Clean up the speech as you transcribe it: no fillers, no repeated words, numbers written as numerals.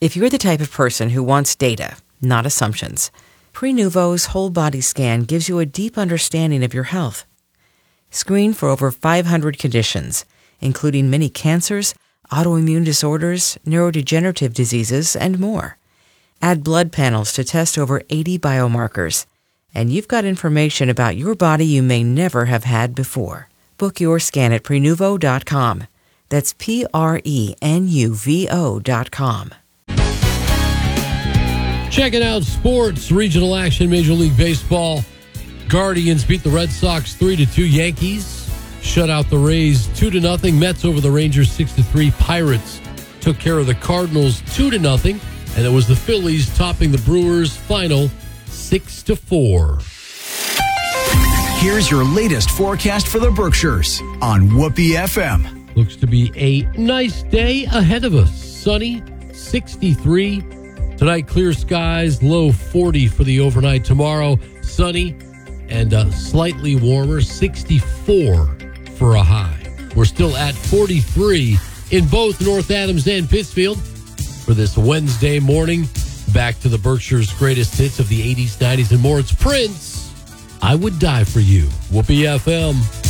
If you're the type of person who wants data, not assumptions, Prenuvo's whole body scan gives you a deep understanding of your health. Screen for over 500 conditions, including many cancers, autoimmune disorders, neurodegenerative diseases, and more. Add blood panels to test over 80 biomarkers, and you've got information about your body you may never have had before. Book your scan at Prenuvo.com. That's Prenuvo.com. Checking out sports, regional action, Major League Baseball. Guardians beat the Red Sox 3-2. Yankees shut out the Rays 2-0. Mets over the Rangers 6-3. Pirates took care of the Cardinals 2-0. And it was the Phillies topping the Brewers final 6-4. Here's your latest forecast for the Berkshires on Whoopee FM. Looks to be a nice day ahead of us. Sunny, 63. Tonight, clear skies, low 40 for the overnight. Tomorrow, sunny and slightly warmer, 64 for a high. We're still at 43 in both North Adams and Pittsfield for this Wednesday morning. Back to the Berkshire's greatest hits of the 80s, 90s, and more. It's Prince. I Would Die For You. Whoopee FM.